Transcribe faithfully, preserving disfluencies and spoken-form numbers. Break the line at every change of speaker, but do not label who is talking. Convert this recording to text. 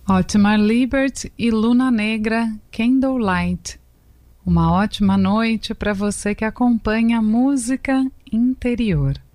Otmar Liebert e Luna Negra, Candlelight. Uma ótima noite para você que acompanha a música interior.